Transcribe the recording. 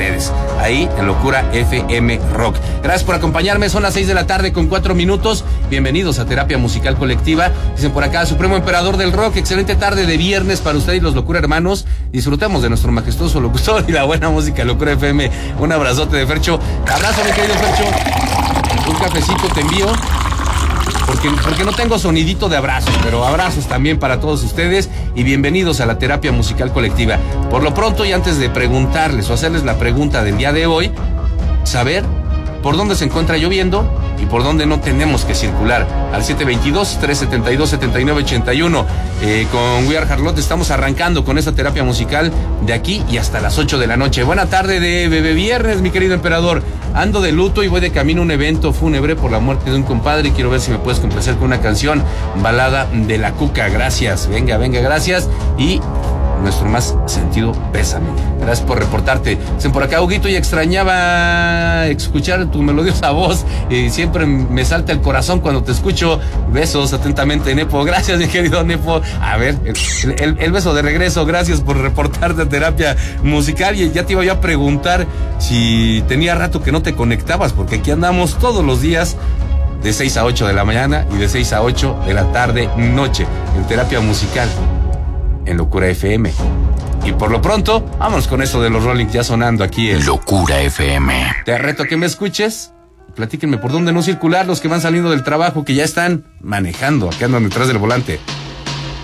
ustedes, ahí en Locura FM Rock. Gracias por acompañarme, son las 6:04 p.m. Bienvenidos a Terapia Musical Colectiva. Dicen por acá, Supremo Emperador del Rock, excelente tarde de viernes para usted y los Locura Hermanos. Disfrutemos de nuestro majestuoso locutor y la buena música Locura FM. Un abrazote de Fercho. Abrazo, mi querido Fercho. Un cafecito te envío. Porque no tengo sonidito de abrazos, pero abrazos también para todos ustedes y bienvenidos a la Terapia Musical Colectiva. Por lo pronto, y antes de preguntarles o hacerles la pregunta del día de hoy, saber por dónde se encuentra lloviendo y por dónde no tenemos que circular. Al 722-372-7981. Con We Are Harlot estamos arrancando con esta terapia musical de aquí y hasta las 8 de la noche. Buena tarde de Bebé Viernes, mi querido emperador. Ando de luto y voy de camino a un evento fúnebre por la muerte de un compadre y quiero ver si me puedes complacer con una canción, Balada de la Cuca. Gracias, venga, gracias. Y nuestro más sentido pésame. Gracias por reportarte. Dicen por acá, Huguito, y extrañaba escuchar tu melodiosa voz. Siempre me salta el corazón cuando te escucho. Besos atentamente, Nepo. Gracias, mi querido Nepo. A ver, el beso de regreso. Gracias por reportarte a Terapia Musical. Y ya te iba yo a preguntar si tenía rato que no te conectabas, porque aquí andamos todos los días de 6 a 8 de la mañana y de 6 a 8 de la tarde, noche, en Terapia Musical, en Locura FM. Y por lo pronto, vámonos con eso de los Rolling ya sonando aquí en Locura FM. Te reto a que me escuches. Platíquenme por dónde no circular los que van saliendo del trabajo, que ya están manejando, que andan detrás del volante.